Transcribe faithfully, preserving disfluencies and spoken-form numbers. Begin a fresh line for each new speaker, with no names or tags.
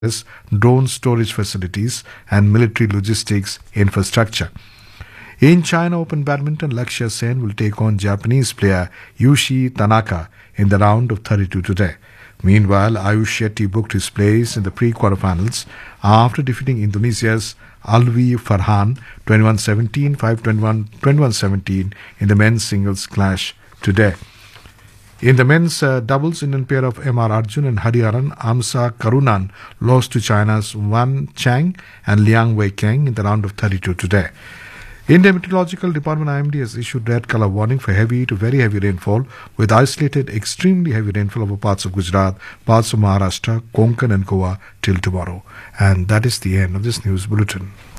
drone storage facilities and military logistics infrastructure. In China Open Badminton, Lakshya Sen will take on Japanese player Yushi Tanaka in the round of thirty-two today. Meanwhile, Ayush Shetty booked his place in the pre-quarterfinals after defeating Indonesia's Alwi Farhan twenty-one seventeen, five twenty-one, twenty-one seventeen in the men's singles clash today. In the men's uh, doubles, Indian pair of M R Arjun and Hariharan Amsa Karunan lost to China's Wan Chang and Liang Wei Keng in the round of thirty-two today. India Meteorological Department I M D has issued red color warning for heavy to very heavy rainfall with isolated extremely heavy rainfall over parts of Gujarat, parts of Maharashtra, Konkan and Goa till tomorrow. And that is the end of this news bulletin.